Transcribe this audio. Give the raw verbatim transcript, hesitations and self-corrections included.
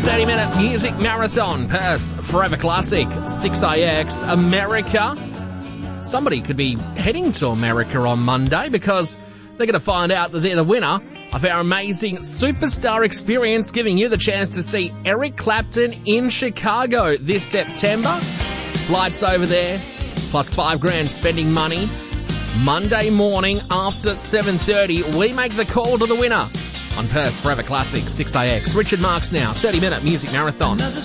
thirty-minute music marathon. Perth's Forever Classic, six A X, America. Somebody could be heading to America on Monday because they're going to find out that they're the winner of our amazing superstar experience, giving you the chance to see Eric Clapton in Chicago this September. Flights over there, plus five grand spending money. Monday morning after seven thirty, we make the call to the winner on Perth's Forever Classic, six A X. Richard Marks now, thirty-minute music marathon.